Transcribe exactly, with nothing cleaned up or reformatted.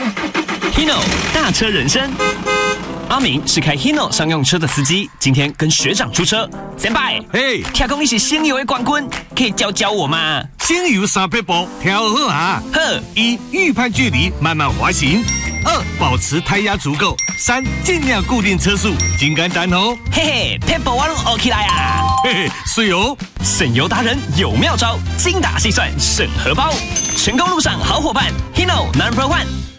Hino 大车人生，阿明是开 Hino 商用车的司机，今天跟学长出车。先辈， 嘿， 听讲你是星游的冠军，可以教教我吗？ 先游三撇步，调好啊。 呵， 一、预判距离，慢慢滑行；二、保持胎压足够；三、尽量固定车速，真简单哦。 嘿嘿，撇步我拢学起来啊！ 嘿嘿，水哦， 省油达人有妙招，精打细算省荷包，成功路上好伙伴 ，Hino Number One。